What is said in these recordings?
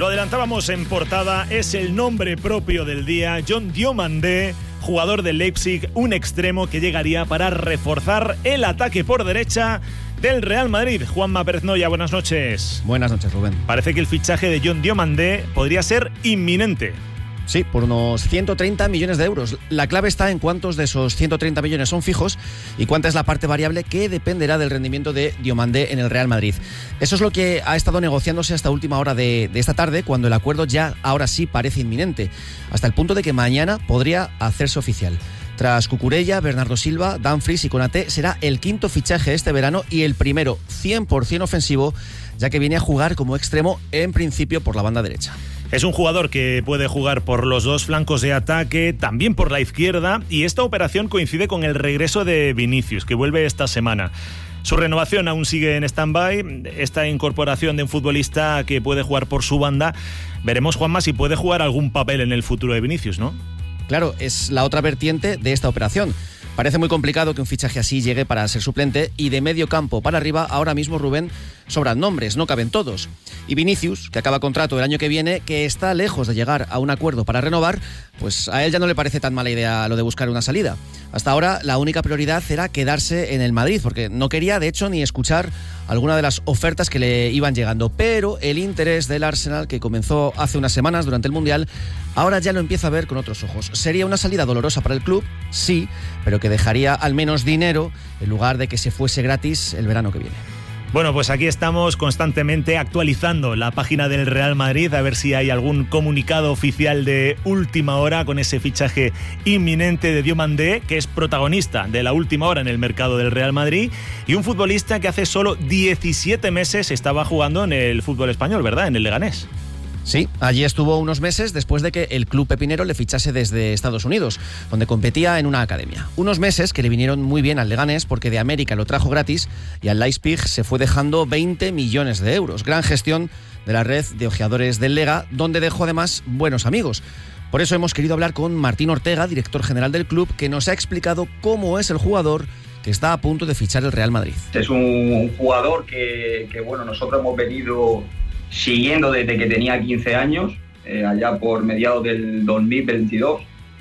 Lo adelantábamos en portada, es el nombre propio del día. John Diomandé, jugador del Leipzig, un extremo que llegaría para reforzar el ataque por derecha del Real Madrid. Juanma Pérez Noya, buenas noches. Buenas noches, Rubén. Parece que el fichaje de John Diomandé podría ser inminente. Sí, por unos 130 millones de euros. La clave está en cuántos de esos 130 millones son fijos y cuánta es la parte variable que dependerá del rendimiento de Diomandé en el Real Madrid. Eso es lo que ha estado negociándose hasta última hora de esta tarde, cuando el acuerdo ya ahora sí parece inminente, hasta el punto de que mañana podría hacerse oficial. Tras Cucurella, Bernardo Silva, Dumfries y Konaté, será el quinto fichaje este verano y el primero 100% ofensivo, ya que viene a jugar como extremo en principio por la banda derecha. Es un jugador que puede jugar por los dos flancos de ataque, también por la izquierda, y esta operación coincide con el regreso de Vinicius, que vuelve esta semana. Su renovación aún sigue en stand-by, esta incorporación de un futbolista que puede jugar por su banda. Veremos, Juanma, si puede jugar algún papel en el futuro de Vinicius, ¿no? Claro, es la otra vertiente de esta operación. Parece muy complicado que un fichaje así llegue para ser suplente, y de medio campo para arriba ahora mismo, Rubén, sobran nombres, no caben todos. Y Vinicius, que acaba contrato el año que viene, que está lejos de llegar a un acuerdo para renovar, pues a él ya no le parece tan mala idea lo de buscar una salida. Hasta ahora la única prioridad era quedarse en el Madrid, porque no quería de hecho ni escuchar alguna de las ofertas que le iban llegando. Pero el interés del Arsenal, que comenzó hace unas semanas durante el Mundial, ahora ya lo empieza a ver con otros ojos. Sería una salida dolorosa para el club, sí, pero que dejaría al menos dinero en lugar de que se fuese gratis el verano que viene. Bueno, pues aquí estamos constantemente actualizando la página del Real Madrid, a ver si hay algún comunicado oficial de última hora con ese fichaje inminente de Diomandé, que es protagonista de la última hora en el mercado del Real Madrid, y un futbolista que hace solo 17 meses estaba jugando en el fútbol español, ¿verdad? En el Leganés. Sí, allí estuvo unos meses después de que el club pepinero le fichase desde Estados Unidos, donde competía en una academia. Unos meses que le vinieron muy bien al Leganés, porque de América lo trajo gratis y al Leipzig se fue dejando 20 millones de euros. Gran gestión de la red de ojeadores del Lega, donde dejó además buenos amigos. Por eso hemos querido hablar con Martín Ortega, director general del club, que nos ha explicado cómo es el jugador que está a punto de fichar el Real Madrid. Es un jugador que nosotros hemos venido siguiendo desde que tenía 15 años, allá por mediados del 2022,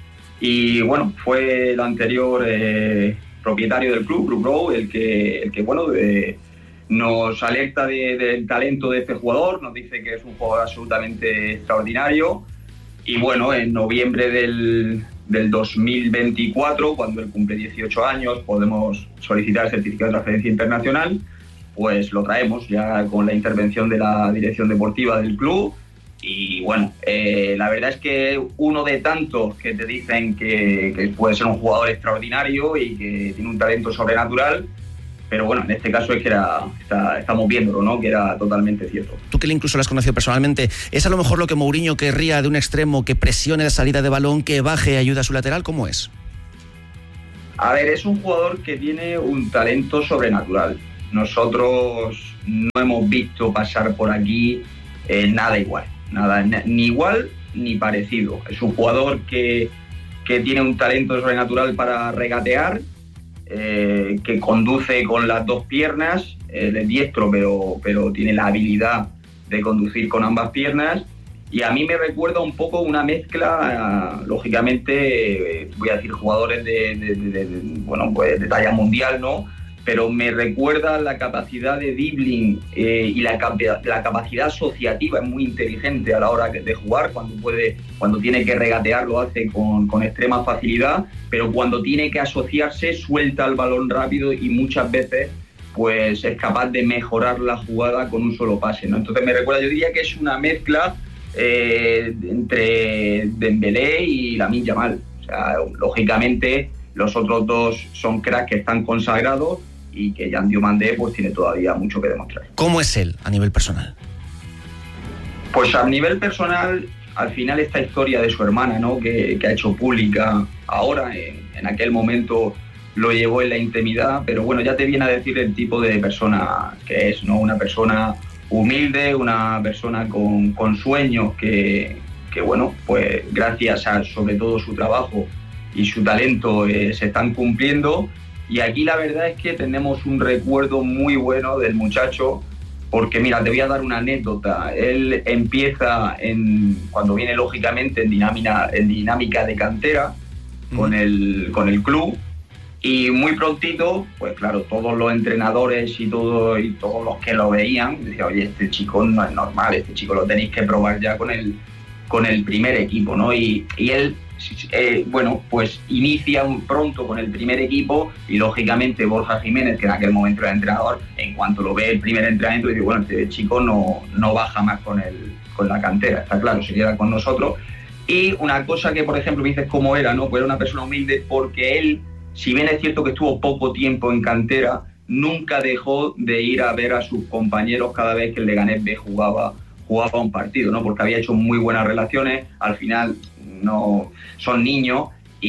y bueno, fue el anterior propietario del club, Club Brou, el que nos alerta del talento de este jugador, nos dice que es un jugador absolutamente extraordinario, y bueno, en noviembre del 2024, cuando él cumple 18 años, podemos solicitar el certificado de transferencia internacional. Pues lo traemos ya con la intervención de la dirección deportiva del club, y bueno, la verdad es que uno de tantos que te dicen que puede ser un jugador extraordinario y que tiene un talento sobrenatural, pero bueno, en este caso es que estamos viéndolo, ¿no? Que era totalmente cierto. Tú, que incluso lo has conocido personalmente, ¿es a lo mejor lo que Mourinho querría de un extremo que presione la salida de balón, que baje y ayude a su lateral? ¿Cómo es? A ver, es un jugador que tiene un talento sobrenatural. Nosotros no hemos visto pasar por aquí nada igual, ni igual ni parecido. Es un jugador que tiene un talento sobrenatural para regatear, que conduce con las dos piernas, es diestro, pero tiene la habilidad de conducir con ambas piernas, y a mí me recuerda un poco una mezcla, lógicamente, voy a decir jugadores de talla mundial, ¿no? Pero me recuerda la capacidad de dribbling y la capacidad asociativa. Es muy inteligente a la hora de jugar. Cuando tiene que regatear lo hace con extrema facilidad, pero cuando tiene que asociarse suelta el balón rápido y muchas veces pues es capaz de mejorar la jugada con un solo pase, ¿no? Entonces me recuerda, yo diría que es una mezcla entre Dembélé y Lamine Yamal. O sea, lógicamente los otros dos son cracks que están consagrados, y que John Diomandé pues tiene todavía mucho que demostrar. ¿Cómo es él a nivel personal? Pues a nivel personal, al final esta historia de su hermana, ¿no? que ha hecho pública ahora, en aquel momento lo llevó en la intimidad, pero bueno, ya te viene a decir el tipo de persona que es, ¿no? Una persona humilde, una persona con sueños que bueno, pues gracias a sobre todo su trabajo y su talento se están cumpliendo. Y aquí la verdad es que tenemos un recuerdo muy bueno del muchacho, porque mira, te voy a dar una anécdota. Él empieza cuando viene lógicamente en dinámica de cantera con el club, y muy prontito, pues claro, todos los entrenadores y todos los que lo veían decían, oye, este chico no es normal, este chico lo tenéis que probar ya con el primer equipo, ¿no? Y él, bueno, pues inicia pronto con el primer equipo, y lógicamente Borja Jiménez, que en aquel momento era entrenador, en cuanto lo ve el primer entrenamiento, dice, bueno, este chico no baja más con la cantera, está claro, se queda con nosotros. Y una cosa que, por ejemplo, me dices cómo era, ¿no? Pues era una persona humilde, porque él, si bien es cierto que estuvo poco tiempo en cantera, nunca dejó de ir a ver a sus compañeros cada vez que el Leganés B jugaba un partido, ¿no? Porque había hecho muy buenas relaciones, al final no son niños,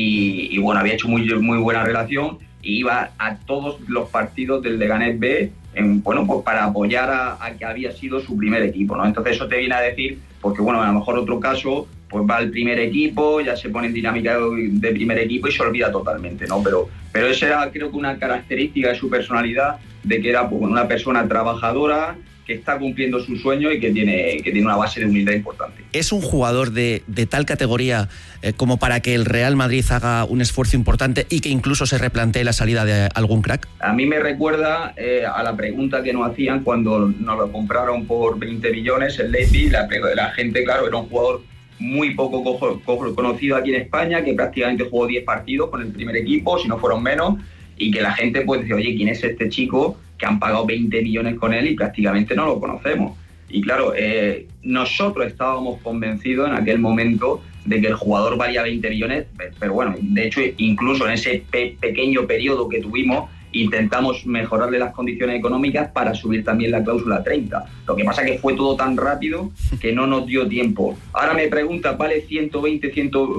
y bueno, había hecho muy buena relación, y iba a todos los partidos del Leganés B, bueno, pues para apoyar a que había sido su primer equipo, ¿no? Entonces eso te viene a decir, porque bueno, a lo mejor otro caso, pues va al primer equipo, ya se pone en dinámica de primer equipo y se olvida totalmente, ¿no? Pero esa era, creo que, una característica de su personalidad, de que era, pues, una persona trabajadora, que está cumpliendo su sueño y que tiene una base de humildad importante. ¿Es un jugador de tal categoría como para que el Real Madrid haga un esfuerzo importante y que incluso se replantee la salida de algún crack? A mí me recuerda a la pregunta que nos hacían cuando nos lo compraron por 20 millones el Leipzig. La gente, claro, era un jugador muy poco conocido aquí en España, que prácticamente jugó 10 partidos con el primer equipo, si no fueron menos, y que la gente pues decía, oye, ¿quién es este chico que han pagado 20 millones con él y prácticamente no lo conocemos? Y claro, nosotros estábamos convencidos en aquel momento de que el jugador valía 20 millones, pero bueno, de hecho, incluso en ese pequeño periodo que tuvimos, intentamos mejorarle las condiciones económicas para subir también la cláusula 30. Lo que pasa es que fue todo tan rápido que no nos dio tiempo. Ahora me preguntas, ¿vale 120,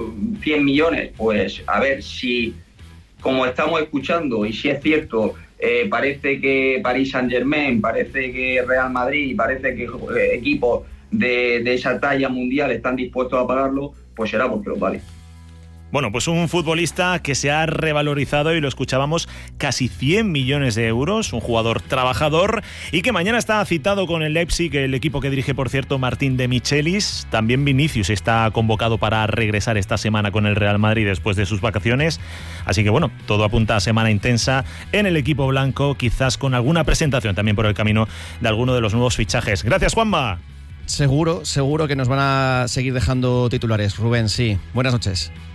100 millones? Pues a ver, si, como estamos escuchando, y si es cierto, parece que Paris Saint-Germain, parece que Real Madrid, parece que equipos de esa talla mundial están dispuestos a pagarlo, pues será porque lo vale. Bueno, pues un futbolista que se ha revalorizado, y lo escuchábamos, casi 100 millones de euros, un jugador trabajador, y que mañana está citado con el Leipzig, el equipo que dirige, por cierto, Martín de Michelis. También Vinicius está convocado para regresar esta semana con el Real Madrid después de sus vacaciones. Así que bueno, todo apunta a semana intensa en el equipo blanco, quizás con alguna presentación también por el camino de alguno de los nuevos fichajes. Gracias, Juanma. Seguro que nos van a seguir dejando titulares, Rubén, sí. Buenas noches.